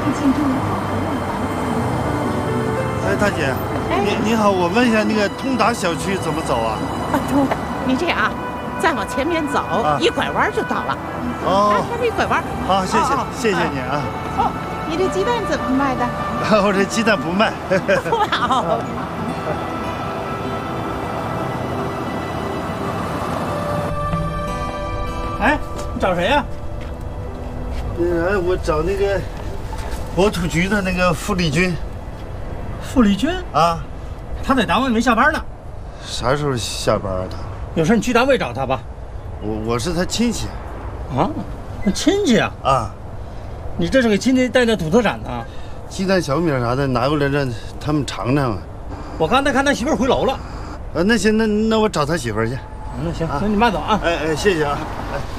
哎，大姐，您好，我问一下，那个通达小区怎么走啊？ 你这样啊，再往前面走，一拐弯就到了。 哦， 那一拐弯。 好，谢谢您啊。 哦，你这鸡蛋怎么卖的？ 我这鸡蛋不卖。 哇。 哎，你找谁呀？ 我找那个国土局的那个傅立军。 傅立军啊， 他在单位没下班呢。 啥时候下班啊？他有事你去单位找他吧。 我是他亲戚。 啊，亲戚啊？ 啊， 你这是给亲戚带的土特产呢？ 鸡蛋、小米啥的拿过来让他们尝尝啊。 我刚才看他媳妇回楼了。 那行，那我找他媳妇去。 那行，那你慢走啊。 哎，谢谢啊。哎。